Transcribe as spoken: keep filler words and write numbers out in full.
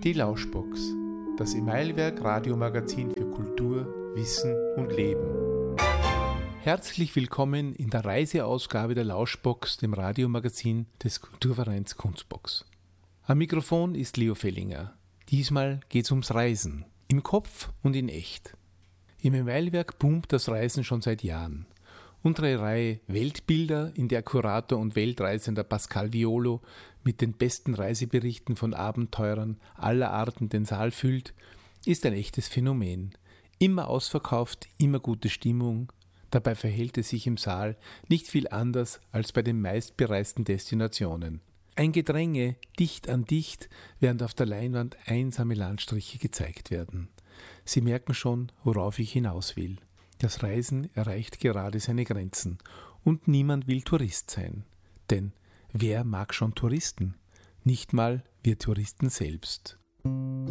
Die Lauschbox, das Emailwerk Radiomagazin für Kultur, Wissen und Leben. Herzlich willkommen in der Reiseausgabe der Lauschbox, dem Radiomagazin des Kulturvereins Kunstbox. Am Mikrofon ist Leo Fellinger. Diesmal geht's ums Reisen, im Kopf und in echt. Im Emailwerk boomt das Reisen schon seit Jahren. Unsere Reihe Weltbilder, in der Kurator und Weltreisender Pascal Violo mit den besten Reiseberichten von Abenteurern aller Arten den Saal füllt, ist ein echtes Phänomen. Immer ausverkauft, immer gute Stimmung. Dabei verhält es sich im Saal nicht viel anders als bei den meistbereisten Destinationen. Ein Gedränge, dicht an dicht, während auf der Leinwand einsame Landstriche gezeigt werden. Sie merken schon, worauf ich hinaus will. Das Reisen erreicht gerade seine Grenzen und niemand will Tourist sein. Denn wer mag schon Touristen? Nicht mal wir Touristen selbst.